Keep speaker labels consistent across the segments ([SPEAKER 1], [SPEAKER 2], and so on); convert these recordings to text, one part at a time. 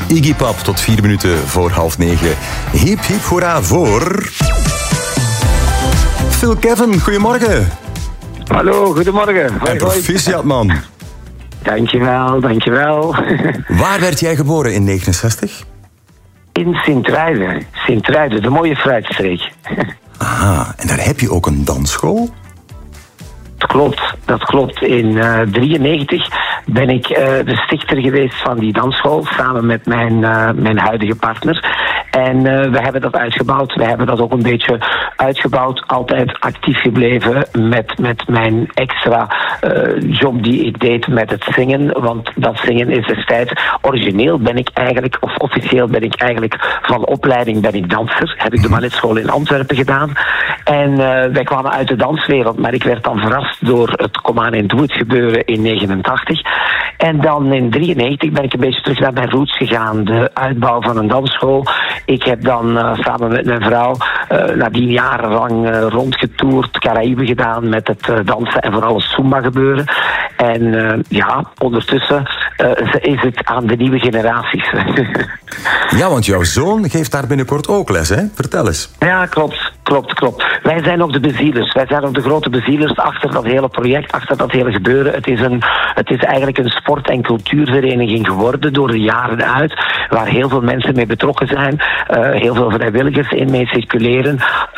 [SPEAKER 1] Iggy Pop tot 4 minuten voor 8:30. Hiep, hiep, hoera voor... Phil Kevin, goedemorgen.
[SPEAKER 2] Hallo, goedemorgen.
[SPEAKER 1] En proficiat, man.
[SPEAKER 2] Dankjewel.
[SPEAKER 1] Waar werd jij geboren in 69?
[SPEAKER 2] In Sint-Truiden, de mooie fruitstreek.
[SPEAKER 1] Aha, en daar heb je ook een dansschool?
[SPEAKER 2] Dat klopt. In 1993 ben ik de stichter geweest van die dansschool, samen met mijn huidige partner. En we hebben dat uitgebouwd. We hebben dat ook een beetje uitgebouwd. Altijd actief gebleven met mijn extra job die ik deed met het zingen. Want dat zingen is destijds... Origineel ben ik eigenlijk, of officieel ben ik eigenlijk van opleiding ben ik danser. Heb ik de balletschool in Antwerpen gedaan. En wij kwamen uit de danswereld, maar ik werd dan verrast door het Kom aan en doe het gebeuren in 89. En dan in 93 ben ik een beetje terug naar mijn roots gegaan. De uitbouw van een dansschool. Ik heb dan samen met mijn vrouw nadien jarenlang rondgetoerd, Caraïben gedaan met het dansen en vooral het Zumba gebeuren. En ondertussen is het aan de nieuwe generaties.
[SPEAKER 1] Ja, want jouw zoon geeft daar binnenkort ook les, hè? Vertel eens.
[SPEAKER 2] Ja, klopt. Wij zijn ook de bezielers. Wij zijn ook de grote bezielers achter dat hele project, achter dat hele gebeuren. Het is eigenlijk een sport- en cultuurvereniging geworden door de jaren uit, waar heel veel mensen mee betrokken zijn, heel veel vrijwilligers in mee circuleren.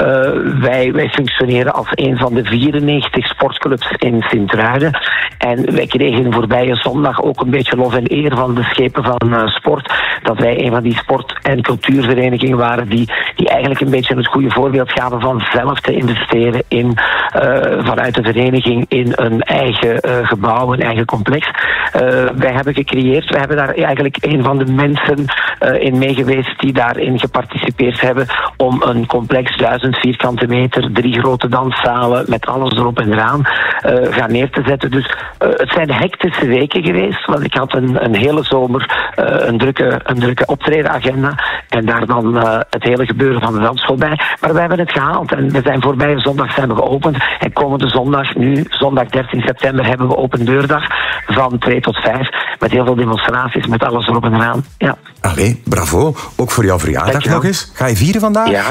[SPEAKER 2] Wij functioneren als een van de 94 sportclubs in Sint-Truiden. En wij kregen voorbije zondag ook een beetje lof en eer van de schepen van sport, dat wij een van die sport- en cultuurverenigingen waren die eigenlijk een beetje het goede voorbeeld gaven van zelf te investeren in vanuit de vereniging in een eigen gebouw, een eigen complex. Wij hebben gecreëerd, we hebben daar eigenlijk een van de mensen in meegeweest die daarin geparticipeerd hebben om een complex 1000 vierkante meter, 3 grote danszalen met alles erop en eraan gaan neer te zetten. Dus het zijn hectische weken geweest, want ik had een hele zomer een drukke optredenagenda en daar dan het hele gebeuren van de dansschool bij. Maar we hebben het gehaald en we zijn voorbije zondag zijn we geopend en komende zondag, nu zondag 13 september, hebben we open deurdag van 2 tot 5 met heel veel demonstraties, met alles erop en eraan. Ja.
[SPEAKER 1] Allee, bravo. Ook voor jouw verjaardag nog eens. Ga je vieren vandaag?
[SPEAKER 2] Ja.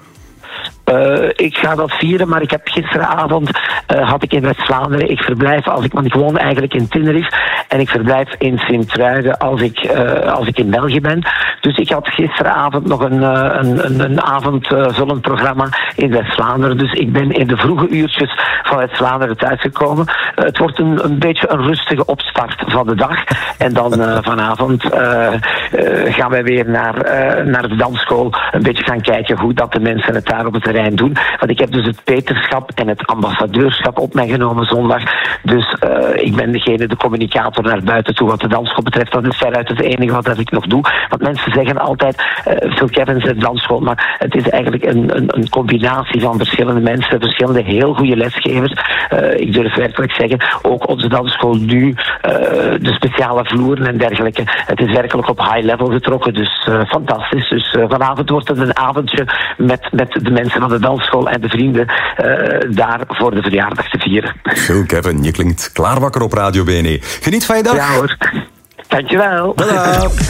[SPEAKER 2] Ik ga dat vieren, maar ik heb gisteravond had ik in West-Vlaanderen, want ik woon eigenlijk in Tenerife en ik verblijf in Sint-Truiden als ik in België ben. Dus ik had gisteravond nog een avondvullend programma in West-Vlaanderen. Dus ik ben in de vroege uurtjes van West-Vlaanderen thuisgekomen. Het wordt een beetje een rustige opstart van de dag. En dan vanavond gaan wij weer naar de dansschool een beetje gaan kijken hoe dat de mensen het daar op het terrein doen. Want ik heb dus het peterschap en het ambassadeurschap op mij genomen zondag. Dus ik ben de communicator naar buiten toe wat de dansschool betreft. Dat is veruit het enige wat ik nog doe. Want mensen zeggen altijd, Phil Kevin zegt dansschool, maar het is eigenlijk een combinatie van verschillende mensen, verschillende heel goede lesgevers. Ik durf werkelijk zeggen, ook onze dansschool nu, de speciale vloeren en dergelijke. Het is werkelijk op high level getrokken, dus fantastisch. Dus vanavond wordt het een avondje met de mensen van de dansschool en de vrienden daar voor de verjaardag te vieren.
[SPEAKER 1] Phil Kevin, je klinkt klaarwakker op Radio BNE. Geniet van je dag.
[SPEAKER 2] Ja hoor. Dankjewel.
[SPEAKER 1] Tada.